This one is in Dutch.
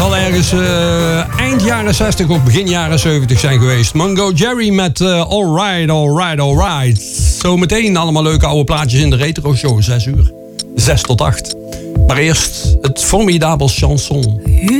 zal ergens eind jaren 60 of begin jaren 70 zijn geweest. Mungo Jerry met Alright, Alright, Alright. Zometeen allemaal leuke oude plaatjes in de Retro Show, 6 uur. 6 tot 8. Maar eerst het formidabel chanson.